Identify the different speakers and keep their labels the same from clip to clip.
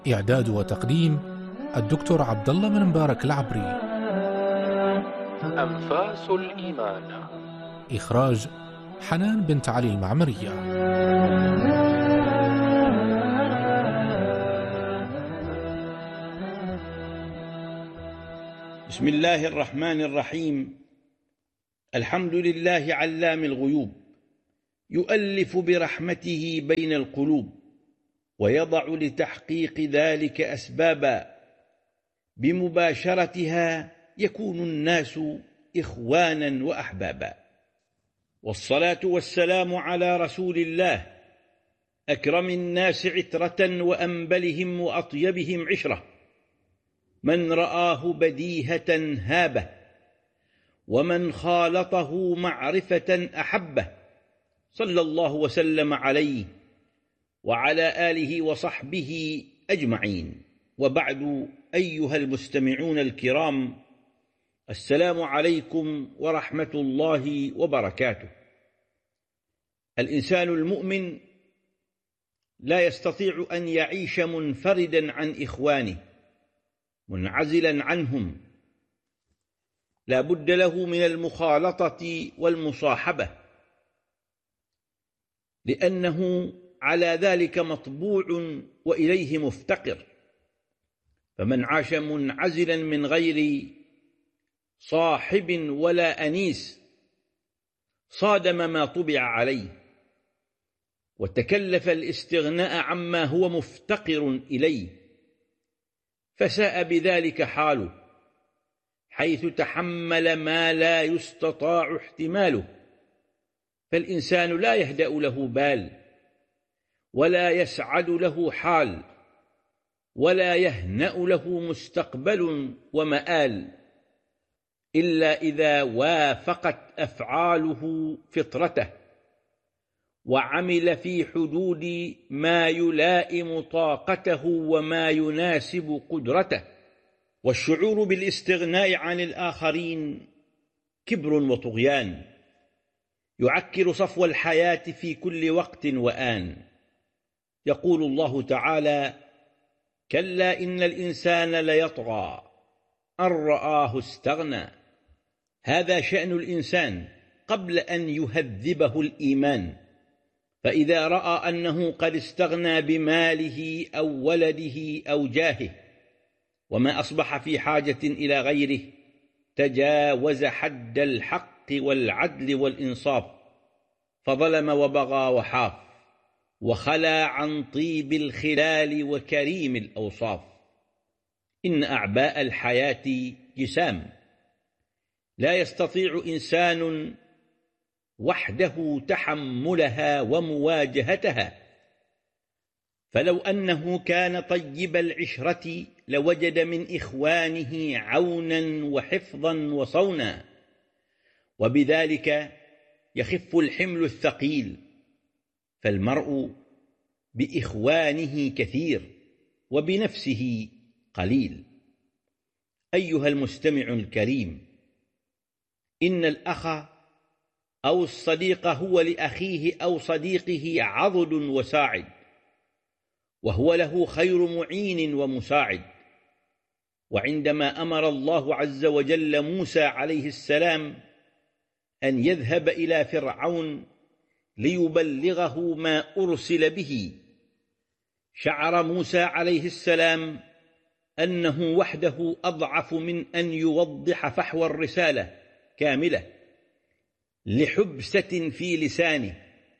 Speaker 1: إعداد وتقديم الدكتور عبد الله بن مبارك العبري. أنفاس الإيمان. إخراج حنان بنت علي المعمرية.
Speaker 2: بسم الله الرحمن الرحيم. الحمد لله علام الغيوب، يؤلف برحمته بين القلوب، ويضع لتحقيق ذلك أسبابا، بمباشرتها يكون الناس إخوانا وأحبابا. والصلاة والسلام على رسول الله، أكرم الناس عترة وأنبلهم وأطيبهم عشرة، من رآه بديهة هابه، ومن خالطه معرفة أحبه، صلى الله وسلم عليه وعلى آله وصحبه أجمعين. وبعد، أيها المستمعون الكرام، السلام عليكم ورحمة الله وبركاته. الإنسان المؤمن لا يستطيع أن يعيش منفردا عن إخوانه، منعزلا عنهم، لا بد له من المخالطة والمصاحبة، لأنه على ذلك مطبوع وإليه مفتقر. فمن عاش منعزلا من غير صاحب ولا أنيس صادم ما طبع عليه، وتكلف الاستغناء عما هو مفتقر إليه، فساء بذلك حاله، حيث تحمل ما لا يستطاع احتماله. فالإنسان لا يهدأ له بال، ولا يسعد له حال، ولا يهنأ له مستقبل ومآل، إلا إذا وافقت أفعاله فطرته، وعمل في حدود ما يلائم طاقته وما يناسب قدرته. والشعور بالاستغناء عن الآخرين كبر وطغيان، يعكر صفو الحياة في كل وقت وآن. يقول الله تعالى: كلا إن الإنسان ليطغى أن رآه استغنى. هذا شأن الإنسان قبل أن يهذبه الإيمان، فإذا رأى أنه قد استغنى بماله أو ولده أو جاهه، وما أصبح في حاجة إلى غيره، تجاوز حد الحق والعدل والإنصاف، فظلم وبغى وحاف، وخلى عن طيب الخلال وكريم الأوصاف. إن أعباء الحياة جسام، لا يستطيع إنسان وحده تحملها ومواجهتها. فلو أنه كان طيب العشرة لوجد من إخوانه عونا وحفظا وصونا، وبذلك يخف الحمل الثقيل. فالمرء بإخوانه كثير، وبنفسه قليل. أيها المستمع الكريم، إن الأخ أو الصديق هو لأخيه أو صديقه عضد وساعد، وهو له خير معين ومساعد. وعندما أمر الله عز وجل موسى عليه السلام أن يذهب إلى فرعون ليبلغه ما أرسل به، شعر موسى عليه السلام أنه وحده أضعف من أن يوضح فحوى الرسالة كاملة لحبسة في لسانه،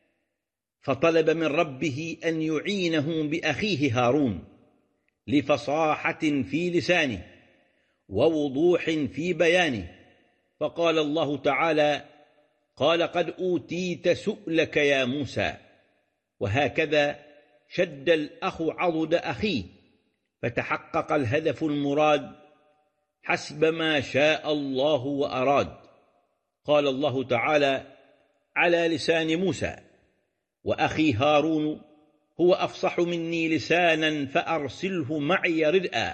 Speaker 2: فطلب من ربه أن يعينه بأخيه هارون لفصاحة في لسانه ووضوح في بيانه. فقال الله تعالى: قال قد أوتيت سؤلك يا موسى. وهكذا شد الأخ عضد أخيه، فتحقق الهدف المراد حسب ما شاء الله وأراد. قال الله تعالى على لسان موسى: وأخي هارون هو أفصح مني لسانا فأرسله معي ردءا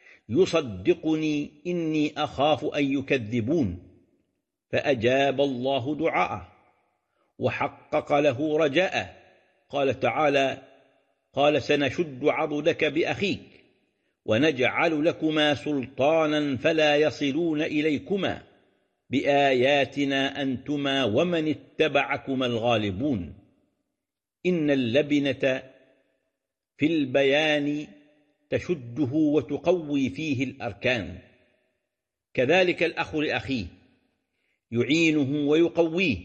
Speaker 2: يصدقني إني أخاف أن يكذبون. فأجاب الله دعاءه وحقق له رجاءه. قال تعالى: قال سنشد عضدك بأخيك ونجعل لكما سلطانا فلا يصلون إليكما بآياتنا أنتما ومن اتبعكما الغالبون. إن اللبنة في البيان تشده وتقوي فيه الأركان، كذلك الأخ لأخيه يعينه ويقويه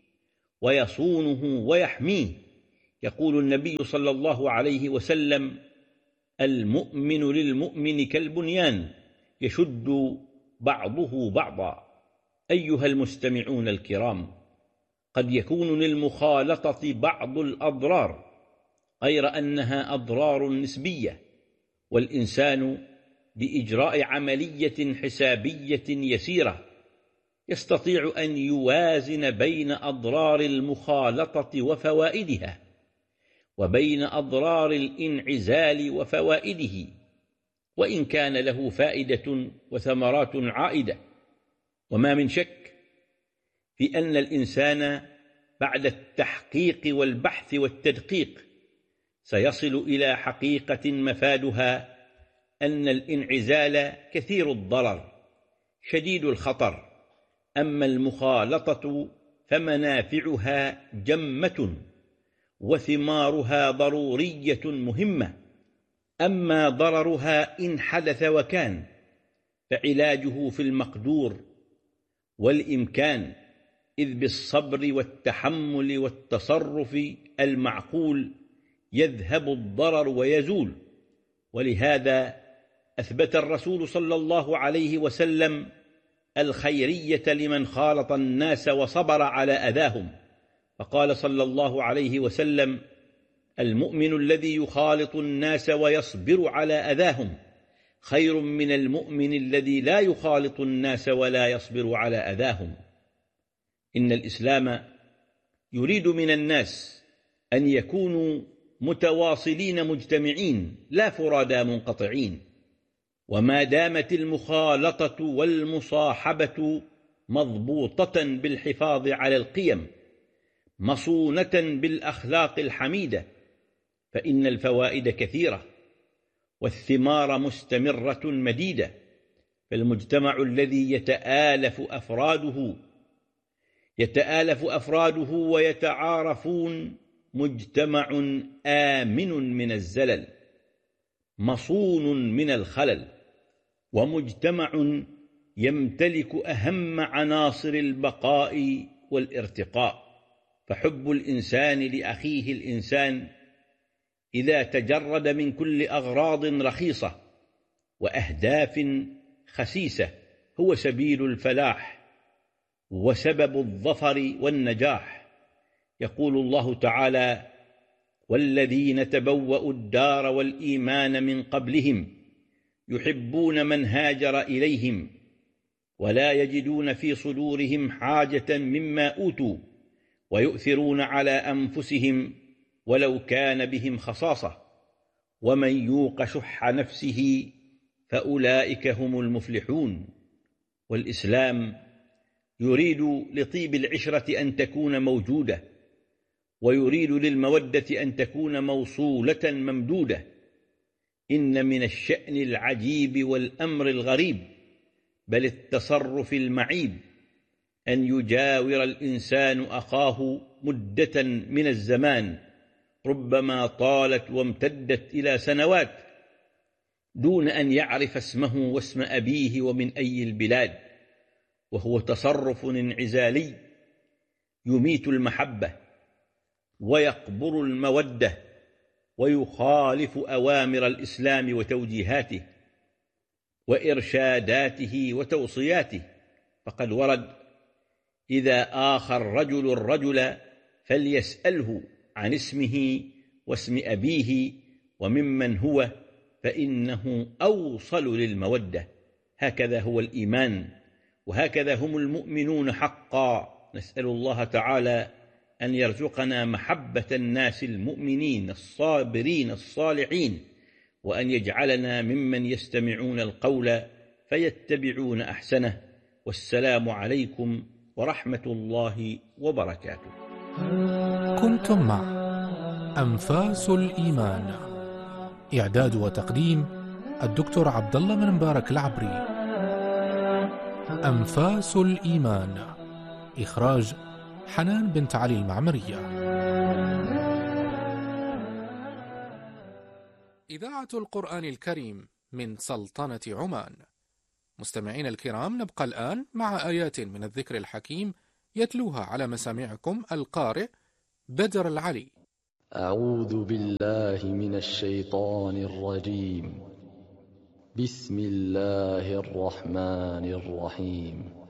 Speaker 2: ويصونه ويحميه. يقول النبي صلى الله عليه وسلم: المؤمن للمؤمن كالبنيان يشد بعضه بعضا. أيها المستمعون الكرام، قد يكون للمخالطة بعض الأضرار، غير أنها أضرار نسبية، والإنسان بإجراء عملية حسابية يسيرة يستطيع أن يوازن بين أضرار المخالطة وفوائدها وبين أضرار الانعزال وفوائده، وإن كان له فائدة وثمرات عائدة. وما من شك في أن الإنسان بعد التحقيق والبحث والتدقيق سيصل إلى حقيقة مفادها أن الانعزال كثير الضرر شديد الخطر، أما المخالطة فمنافعها جمة وثمارها ضرورية مهمة. أما ضررها إن حدث وكان فعلاجه في المقدور والإمكان، إذ بالصبر والتحمل والتصرف المعقول يذهب الضرر ويزول. ولهذا أثبت الرسول صلى الله عليه وسلم الخيرية لمن خالط الناس وصبر على أذاهم، فقال صلى الله عليه وسلم: المؤمن الذي يخالط الناس ويصبر على أذاهم خير من المؤمن الذي لا يخالط الناس ولا يصبر على أذاهم. إن الإسلام يريد من الناس أن يكونوا متواصلين مجتمعين لا فرادى منقطعين، وما دامت المخالطة والمصاحبة مضبوطة بالحفاظ على القيم مصونة بالأخلاق الحميدة فإن الفوائد كثيرة والثمار مستمرة مديدة. فالمجتمع الذي يتآلف أفراده ويتعارفون مجتمع آمن من الزلل مصون من الخلل، ومجتمع يمتلك أهم عناصر البقاء والارتقاء. فحب الإنسان لأخيه الإنسان إذا تجرد من كل أغراض رخيصة وأهداف خسيسة هو سبيل الفلاح وسبب الظفر والنجاح. يقول الله تعالى: والذين تبوأوا الدار والإيمان من قبلهم يحبون من هاجر إليهم ولا يجدون في صدورهم حاجة مما أوتوا ويؤثرون على أنفسهم ولو كان بهم خصاصة ومن يوق شح نفسه فأولئك هم المفلحون. والإسلام يريد لطيب العشرة أن تكون موجودة، ويريد للمودة أن تكون موصولة ممدودة. إن من الشأن العجيب والأمر الغريب بل التصرف المعيب أن يجاور الإنسان أخاه مدة من الزمان ربما طالت وامتدت إلى سنوات دون أن يعرف اسمه واسم أبيه ومن أي البلاد، وهو تصرف انعزالي يميت المحبة ويقبر المودة ويخالف أوامر الإسلام وتوجيهاته وإرشاداته وتوصياته. فقد ورد: إذا آخى الرجل الرجل فليسأله عن اسمه واسم أبيه وممن هو فإنه أوصل للمودة. هكذا هو الإيمان، وهكذا هم المؤمنون حقا. نسأل الله تعالى أن يرزقنا محبة الناس المؤمنين الصابرين الصالحين، وأن يجعلنا ممن يستمعون القول فيتبعون أحسنه. والسلام عليكم ورحمة الله وبركاته.
Speaker 1: كنتم مع أنفاس الإيمان، إعداد وتقديم الدكتور عبدالله بن مبارك العبري. أنفاس الإيمان، إخراج حنان بنت علي المعمرية. إذاعة القرآن الكريم من سلطنة عمان. مستمعين الكرام، نبقى الآن مع آيات من الذكر الحكيم يتلوها على مسامعكم القارئ بدر العلي.
Speaker 3: أعوذ بالله من الشيطان الرجيم. بسم الله الرحمن الرحيم.